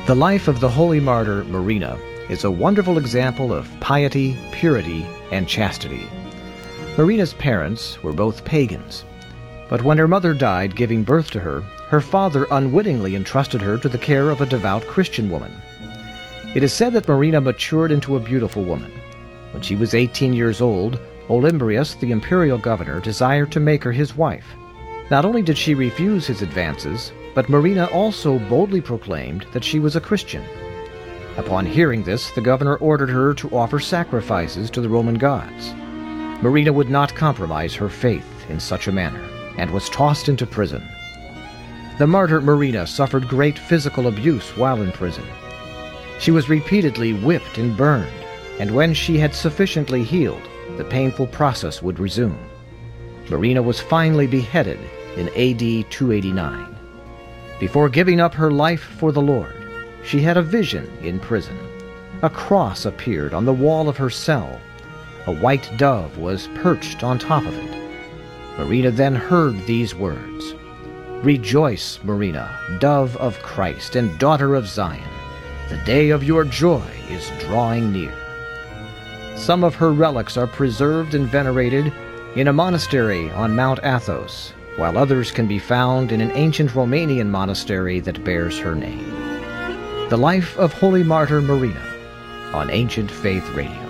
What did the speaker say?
The life of the holy martyr Marina is a wonderful example of piety, purity, and chastity. Marina's parents were both pagans, but when her mother died giving birth to her, her father unwittingly entrusted her to the care of a devout Christian woman. It is said that Marina matured into a beautiful woman. When she was 18 years old, Olymbrius, the imperial governor, desired to make her his wife. Not only did she refuse his advances, but Marina also boldly proclaimed that she was a Christian. Upon hearing this, the governor ordered her to offer sacrifices to the Roman gods. Marina would not compromise her faith in such a manner, and was tossed into prison. The martyr Marina suffered great physical abuse while in prison. She was repeatedly whipped and burned, and when she had sufficiently healed, the painful process would resume. Marina was finally beheaded in AD 289. Before giving up her life for the Lord, she had a vision in prison. A cross appeared on the wall of her cell. A white dove was perched on top of it. Marina then heard these words, "Rejoice, Marina, dove of Christ and daughter of Zion. The day of your joy is drawing near." Some of her relics are preserved and venerated in a monastery on Mount Athos, while others can be found in an ancient Romanian monastery that bears her name. The Life of Holy Martyr Marina on Ancient Faith Radio.